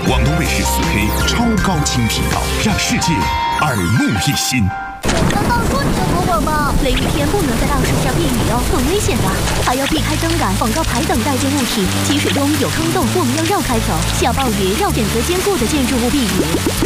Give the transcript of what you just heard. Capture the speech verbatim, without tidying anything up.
广东卫视四 K 超高清频道，让世界耳目一新。 难道说你要躲广吗？雷雨天不能在大树下避雨哦，很危险的，还要避开灯杆、广告牌等带尖物体。积水中有坑洞，我们要绕开走。下暴雨要选择坚固的建筑物避雨。